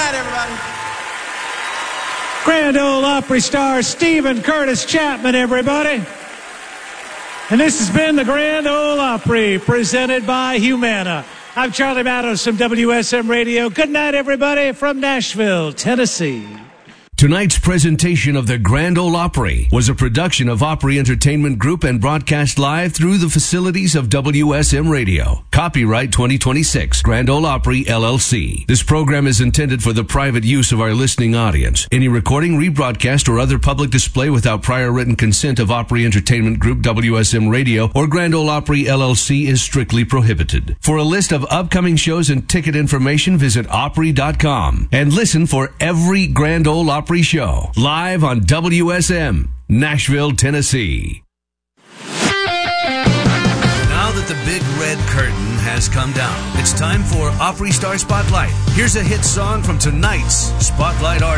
night, everybody. Grand Ole Opry star Stephen Curtis Chapman, everybody. And this has been the Grand Ole Opry, presented by Humana. I'm Charlie Matos from WSM Radio. Good night, everybody, from Nashville, Tennessee. Tonight's presentation of the Grand Ole Opry was a production of Opry Entertainment Group and broadcast live through the facilities of WSM Radio. Copyright 2026, Grand Ole Opry, LLC. This program is intended for the private use of our listening audience. Any recording, rebroadcast, or other public display without prior written consent of Opry Entertainment Group, WSM Radio, or Grand Ole Opry, LLC is strictly prohibited. For a list of upcoming shows and ticket information, visit Opry.com and listen for every Grand Ole Opry show live on WSM, Nashville, Tennessee. Now that the big red curtain has come down, it's time for Opry Star Spotlight. Here's a hit song from tonight's Spotlight artist.